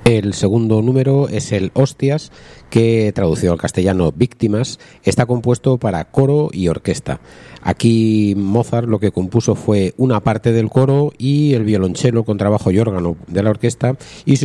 El segundo número es el Hostias, que traducido al castellano Víctimas, está compuesto para coro y orquesta. Aquí Mozart lo que compuso fue una parte del coro y el violonchelo, contrabajo y órgano de la orquesta, y